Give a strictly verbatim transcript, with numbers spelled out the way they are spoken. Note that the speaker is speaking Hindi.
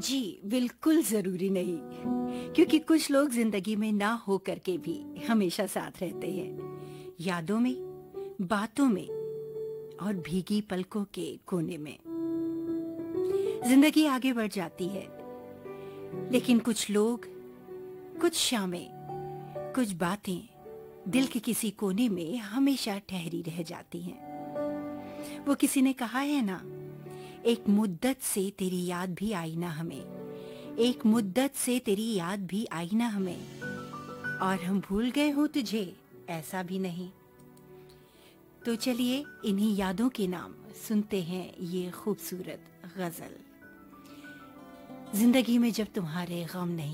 जी, बिल्कुल ज़रूरी नहीं, क्योंकि कुछ लोग ज़िंदगी में ना हो करके भी हमेशा साथ रहते हैं, यादों में, बातों में और भीगी पलकों के कोने में। ज़िंदगी आगे बढ़ जाती है, लेकिन कुछ लोग, कुछ शामें, कुछ बातें दिल के किसी कोने में हमेशा ठहरी रह जाती हैं। वो किसी ने कहा है ना, एक मुद्दत से तेरी याद भी आई ना हमें, एक मुद्दत से तेरी याद भी आई ना हमें, और हम भूल गए हो तुझे, ऐसा भी नहीं। तो चलिए इन्हीं यादों के नाम सुनते हैं ये खूबसूरत गजल। जिंदगी में जब तुम्हारे गम नहीं